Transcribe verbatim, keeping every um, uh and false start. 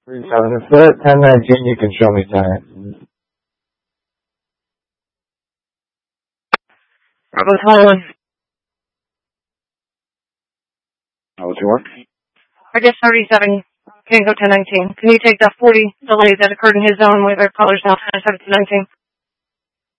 three seven. If they're at ten nineteen, you can show me time. Bravo twenty-one. How was your work? I guess thirty-seven. Can't go ten nineteen. Can you take that forty delay that occurred in his zone with our colors now ten seventeen nineteen?